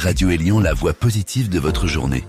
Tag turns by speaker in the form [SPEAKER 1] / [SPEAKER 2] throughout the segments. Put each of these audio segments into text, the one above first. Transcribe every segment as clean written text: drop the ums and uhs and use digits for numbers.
[SPEAKER 1] Radio Élion, la voix positive de votre journée.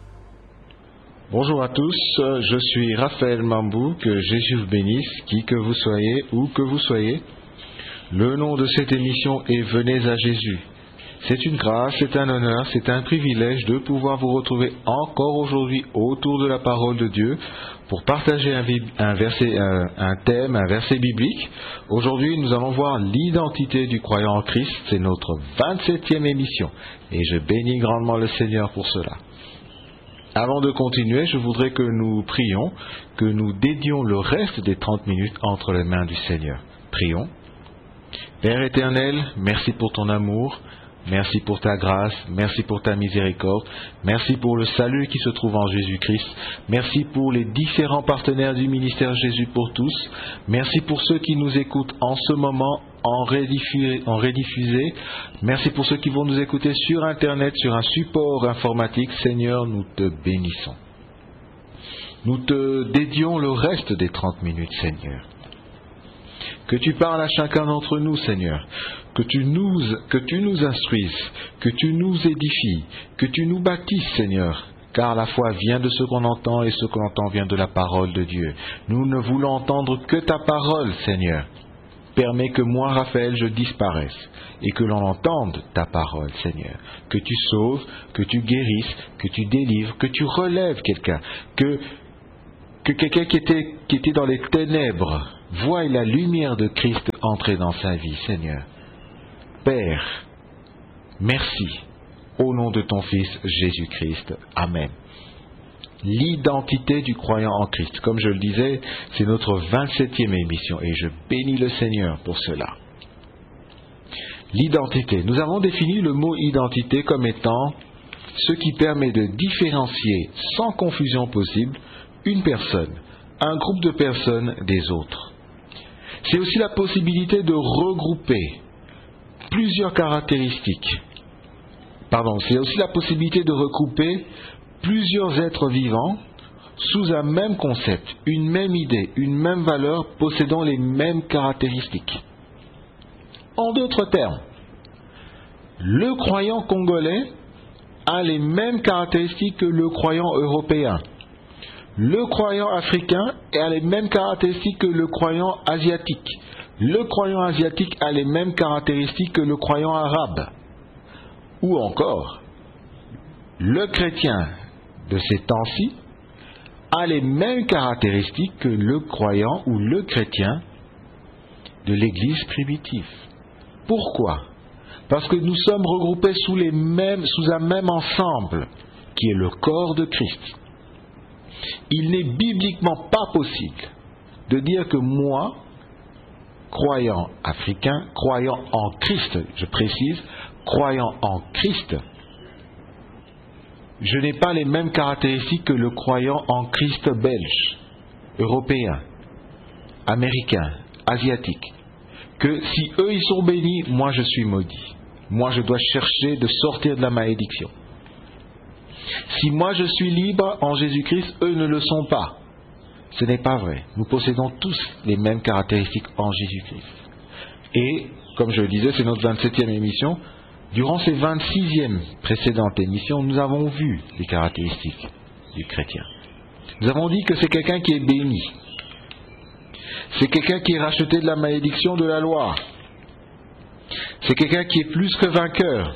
[SPEAKER 2] Bonjour à tous, je suis Raphaël Mambou, que Jésus vous bénisse, qui que vous soyez, où que vous soyez. Le nom de cette émission est Venez à Jésus. C'est une grâce, c'est un honneur, c'est un privilège de pouvoir vous retrouver encore aujourd'hui autour de la parole de Dieu pour partager un thème, un verset biblique. Aujourd'hui, nous allons voir l'identité du croyant en Christ. C'est notre 27e émission et je bénis grandement le Seigneur pour cela. Avant de continuer, je voudrais que nous prions, que nous dédions le reste des 30 minutes entre les mains du Seigneur. Prions. Père éternel, merci pour ton amour. Merci pour ta grâce, merci pour ta miséricorde, merci pour le salut qui se trouve en Jésus-Christ, merci pour les différents partenaires du ministère Jésus pour tous, merci pour ceux qui nous écoutent en ce moment en rediffusé, merci pour ceux qui vont nous écouter sur Internet, sur un support informatique. Seigneur, nous te bénissons. Nous te dédions le reste des 30 minutes, Seigneur. Que tu parles à chacun d'entre nous, Seigneur. Que tu nous instruises, que tu nous édifies, que tu nous bâtisses, Seigneur. Car la foi vient de ce qu'on entend et ce qu'on entend vient de la parole de Dieu. Nous ne voulons entendre que ta parole, Seigneur. Permets que moi, Raphaël, je disparaisse et que l'on entende ta parole, Seigneur. Que tu sauves, que tu guérisses, que tu délivres, que tu relèves quelqu'un. Que quelqu'un qui était dans les ténèbres voie la lumière de Christ entrer dans sa vie, Seigneur. Père, merci, au nom de ton Fils Jésus-Christ. Amen. L'identité du croyant en Christ. Comme je le disais, c'est notre 27e émission et je bénis le Seigneur pour cela. L'identité. Nous avons défini le mot identité comme étant ce qui permet de différencier sans confusion possible une personne, un groupe de personnes des autres. C'est aussi la possibilité de regrouper plusieurs caractéristiques. C'est aussi la possibilité de regrouper plusieurs êtres vivants sous un même concept, une même idée, une même valeur, possédant les mêmes caractéristiques. En d'autres termes, le croyant congolais a les mêmes caractéristiques que le croyant européen. Le croyant africain a les mêmes caractéristiques que le croyant asiatique. Le croyant asiatique a les mêmes caractéristiques que le croyant arabe. Ou encore, le chrétien de ces temps-ci a les mêmes caractéristiques que le croyant ou le chrétien de l'Église primitive. Pourquoi ? Parce que nous sommes regroupés sous un même ensemble, qui est le corps de Christ. Il n'est bibliquement pas possible de dire que moi, croyant africain, croyant en Christ, je précise, croyant en Christ, je n'ai pas les mêmes caractéristiques que le croyant en Christ belge, européen, américain, asiatique. Que si eux ils sont bénis, moi je suis maudit. Moi je dois chercher de sortir de la malédiction. Si moi je suis libre en Jésus-Christ, eux ne le sont pas. Ce n'est pas vrai. Nous possédons tous les mêmes caractéristiques en Jésus-Christ. Et, comme je le disais, c'est notre 27e émission. Durant ces 26e précédentes émissions, nous avons vu les caractéristiques du chrétien. Nous avons dit que c'est quelqu'un qui est béni. C'est quelqu'un qui est racheté de la malédiction de la loi. C'est quelqu'un qui est plus que vainqueur.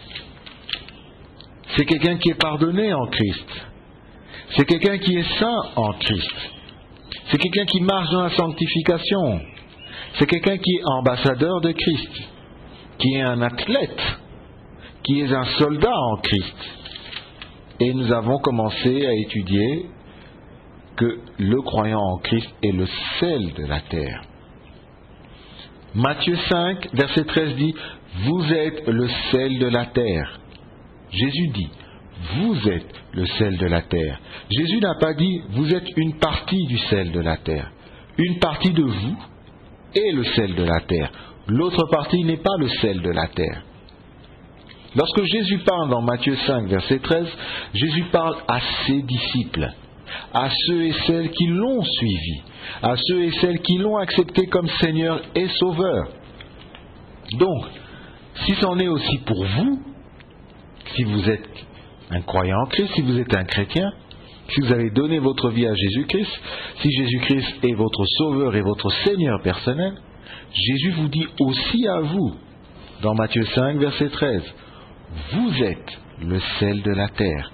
[SPEAKER 2] C'est quelqu'un qui est pardonné en Christ. C'est quelqu'un qui est saint en Christ. C'est quelqu'un qui marche dans la sanctification. C'est quelqu'un qui est ambassadeur de Christ, qui est un athlète, qui est un soldat en Christ. Et nous avons commencé à étudier que le croyant en Christ est le sel de la terre. Matthieu 5, verset 13 dit « Vous êtes le sel de la terre ». Jésus dit « Vous êtes le sel de la terre ». Jésus n'a pas dit « Vous êtes une partie du sel de la terre ». Une partie de vous est le sel de la terre. L'autre partie n'est pas le sel de la terre. Lorsque Jésus parle dans Matthieu 5, verset 13, Jésus parle à ses disciples, à ceux et celles qui l'ont suivi, à ceux et celles qui l'ont accepté comme Seigneur et Sauveur. Donc, si c'en est aussi pour vous, si vous êtes un croyant en Christ, si vous êtes un chrétien, si vous avez donné votre vie à Jésus-Christ, si Jésus-Christ est votre sauveur et votre Seigneur personnel, Jésus vous dit aussi à vous, dans Matthieu 5, verset 13, vous êtes le sel de la terre.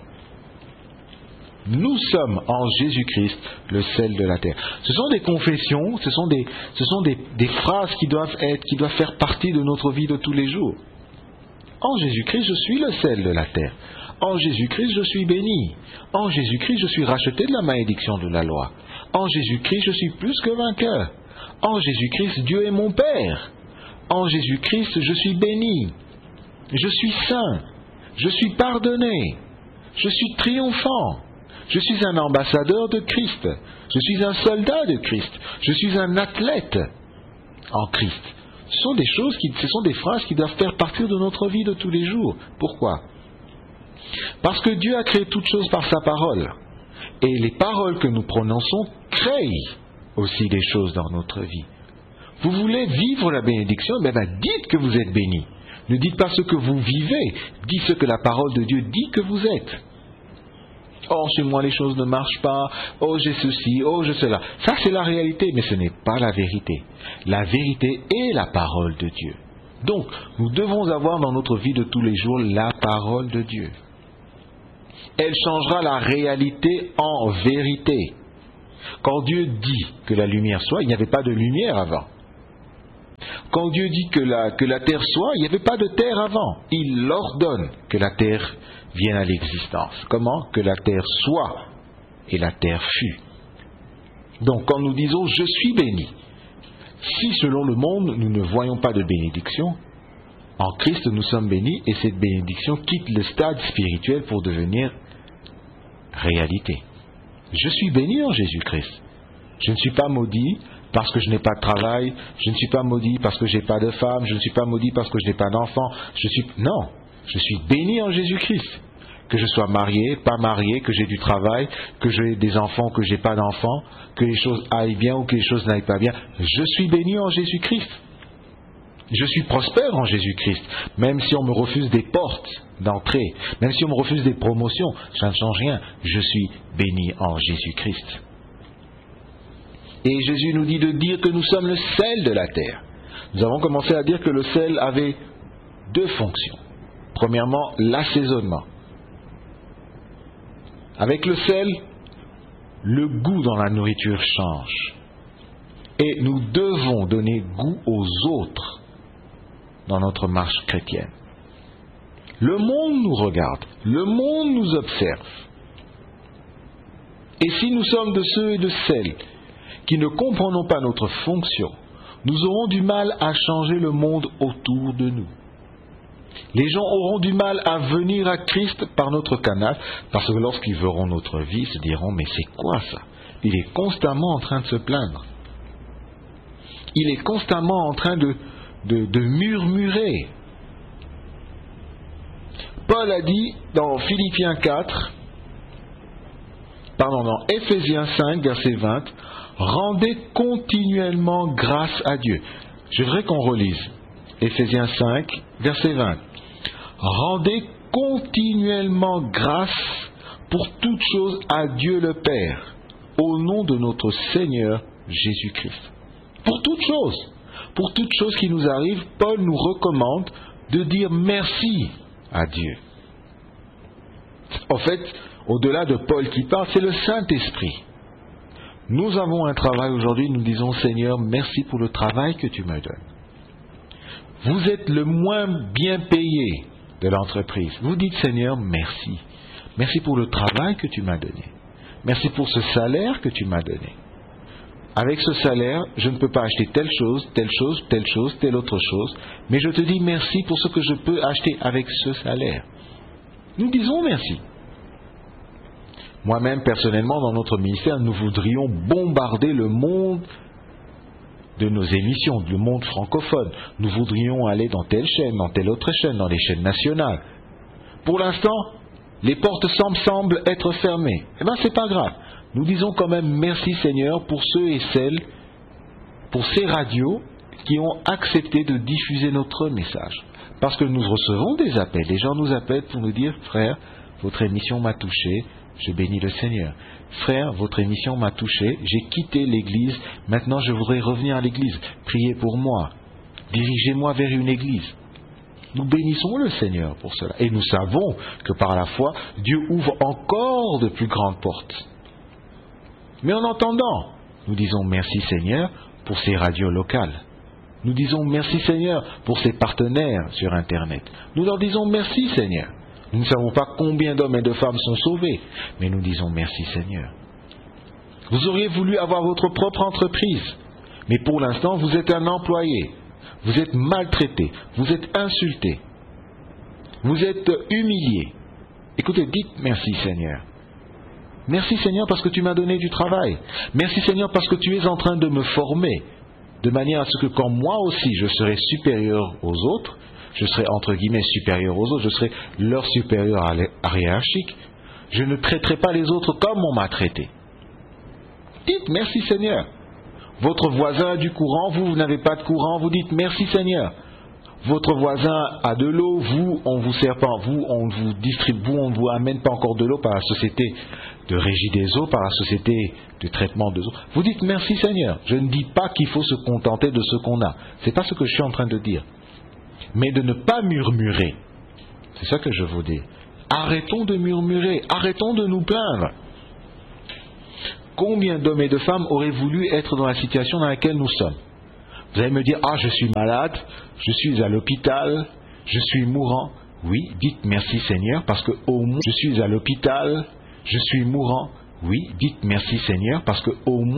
[SPEAKER 2] Nous sommes en Jésus-Christ le sel de la terre. Ce sont des confessions, ce sont des phrases qui doivent faire partie de notre vie de tous les jours. En Jésus-Christ, je suis le sel de la terre. En Jésus-Christ, je suis béni. En Jésus-Christ, je suis racheté de la malédiction de la loi. En Jésus-Christ, je suis plus que vainqueur. En Jésus-Christ, Dieu est mon Père. En Jésus-Christ, je suis béni. Je suis saint. Je suis pardonné. Je suis triomphant. Je suis un ambassadeur de Christ. Je suis un soldat de Christ. Je suis un athlète en Christ. Ce sont des phrases qui doivent faire partie de notre vie de tous les jours. Pourquoi ? Parce que Dieu a créé toutes choses par sa parole. Et les paroles que nous prononçons créent aussi des choses dans notre vie. Vous voulez vivre la bénédiction, dites que vous êtes béni. Ne dites pas ce que vous vivez, dites ce que la parole de Dieu dit que vous êtes. Oh, chez moi les choses ne marchent pas, oh j'ai ceci, oh j'ai cela. Ça c'est la réalité, mais ce n'est pas la vérité. La vérité est la parole de Dieu. Donc, nous devons avoir dans notre vie de tous les jours la parole de Dieu. Elle changera la réalité en vérité. Quand Dieu dit que la lumière soit, il n'y avait pas de lumière avant. Quand Dieu dit que la terre soit, il n'y avait pas de terre avant. Il ordonne que la terre vienne à l'existence. Comment ? Que la terre soit et la terre fut. Donc quand nous disons « je suis béni », si selon le monde nous ne voyons pas de bénédiction, en Christ nous sommes bénis et cette bénédiction quitte le stade spirituel pour devenir réalité. Je suis béni en Jésus-Christ. Je ne suis pas maudit parce que je n'ai pas de travail, je ne suis pas maudit parce que je n'ai pas de femme, je ne suis pas maudit parce que je n'ai pas d'enfant. Non, je suis béni en Jésus-Christ. Que je sois marié, pas marié, que j'ai du travail, que j'ai des enfants, que je n'ai pas d'enfants, que les choses aillent bien ou que les choses n'aillent pas bien. Je suis béni en Jésus-Christ. Je suis prospère en Jésus-Christ. Même si on me refuse des portes d'entrée, même si on me refuse des promotions, ça ne change rien. Je suis béni en Jésus-Christ. Et Jésus nous dit de dire que nous sommes le sel de la terre. Nous avons commencé à dire que le sel avait deux fonctions. Premièrement, l'assaisonnement. Avec le sel, le goût dans la nourriture change. Et nous devons donner goût aux autres dans notre marche chrétienne. Le monde nous regarde, le monde nous observe. Et si nous sommes de ceux et de celles qui ne comprenons pas notre fonction, nous aurons du mal à changer le monde autour de nous. Les gens auront du mal à venir à Christ par notre canal, parce que lorsqu'ils verront notre vie, ils se diront « mais c'est quoi ça ? Il est constamment en train de se plaindre. Il est constamment en train de murmurer. » Paul a dit dans Éphésiens 5, verset 20, « Rendez continuellement grâce à Dieu. » Je voudrais qu'on relise Éphésiens 5, verset 20. « Rendez continuellement grâce pour toutes choses à Dieu le Père, au nom de notre Seigneur Jésus-Christ. » Pour toutes choses qui nous arrivent, Paul nous recommande de dire merci à Dieu. En fait, au-delà de Paul qui parle, c'est le Saint-Esprit. Nous avons un travail aujourd'hui, nous disons Seigneur, merci pour le travail que tu me donnes. Vous êtes le moins bien payé de l'entreprise. Vous dites Seigneur, merci. Merci pour le travail que tu m'as donné. Merci pour ce salaire que tu m'as donné. Avec ce salaire, je ne peux pas acheter telle chose, telle autre chose, mais je te dis merci pour ce que je peux acheter avec ce salaire. Nous disons merci. Moi-même, personnellement, dans notre ministère, nous voudrions bombarder le monde de nos émissions, le monde francophone. Nous voudrions aller dans telle chaîne, dans telle autre chaîne, dans les chaînes nationales. Pour l'instant, les portes semblent être fermées. Eh bien, c'est pas grave. Nous disons quand même merci Seigneur pour ceux et celles, pour ces radios qui ont accepté de diffuser notre message. Parce que nous recevons des appels. Les gens nous appellent pour nous dire, frère, votre émission m'a touché, je bénis le Seigneur. Frère, votre émission m'a touché, j'ai quitté l'église, maintenant je voudrais revenir à l'église. Priez pour moi. Dirigez-moi vers une église. Nous bénissons le Seigneur pour cela. Et nous savons que par la foi, Dieu ouvre encore de plus grandes portes. Mais en entendant, nous disons merci Seigneur pour ces radios locales. Nous disons merci Seigneur pour ces partenaires sur Internet. Nous leur disons merci Seigneur. Nous ne savons pas combien d'hommes et de femmes sont sauvés, mais nous disons merci Seigneur. Vous auriez voulu avoir votre propre entreprise, mais pour l'instant vous êtes un employé. Vous êtes maltraité, vous êtes insulté, vous êtes humilié. Écoutez, dites merci Seigneur. Merci Seigneur parce que tu m'as donné du travail. Merci Seigneur parce que tu es en train de me former, de manière à ce que quand moi aussi je serai supérieur aux autres, je serai entre guillemets supérieur aux autres, je serai leur supérieur hiérarchique, je ne traiterai pas les autres comme on m'a traité. Dites merci Seigneur. Votre voisin a du courant, vous n'avez pas de courant, vous dites merci Seigneur. Votre voisin a de l'eau, vous, on vous sert pas, vous, on vous distribue, vous, on ne vous amène pas encore de l'eau par la société de régie des eaux, par la société de traitement des eaux. Vous dites merci Seigneur. Je ne dis pas qu'il faut se contenter de ce qu'on a. C'est pas ce que je suis en train de dire. Mais de ne pas murmurer. C'est ça que je vous dis. Arrêtons de murmurer, arrêtons de nous plaindre. Combien d'hommes et de femmes auraient voulu être dans la situation dans laquelle nous sommes? Vous allez me dire, ah, je suis malade, je suis à l'hôpital, je suis mourant. Oui, dites merci Seigneur, parce que au moins, je suis à l'hôpital, je suis mourant. Oui, dites merci Seigneur, parce que au moins,